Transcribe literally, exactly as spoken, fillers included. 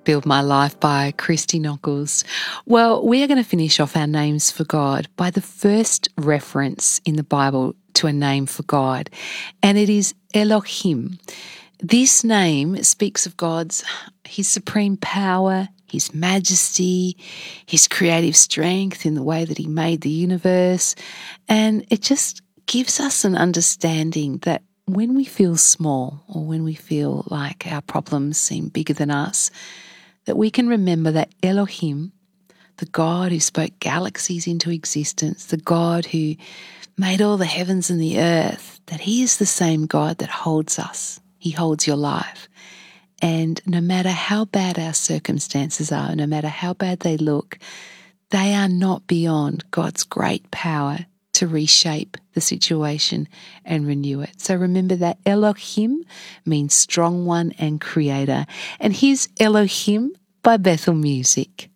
Build My Life by Christy Nockels. Well, we are going to finish off our names for God by the first reference in the Bible to a name for God, and it is Elohim. This name speaks of God's, His supreme power, His majesty, His creative strength in the way that He made the universe, and it just gives us an understanding that when we feel small or when we feel like our problems seem bigger than us, that we can remember that Elohim, the God who spoke galaxies into existence, the God who made all the heavens and the earth, that He is the same God that holds us. He holds your life. And no matter how bad our circumstances are, no matter how bad they look, they are not beyond God's great power to reshape the situation and renew it. So remember that Elohim means strong one and creator. And here's Elohim by Bethel Music.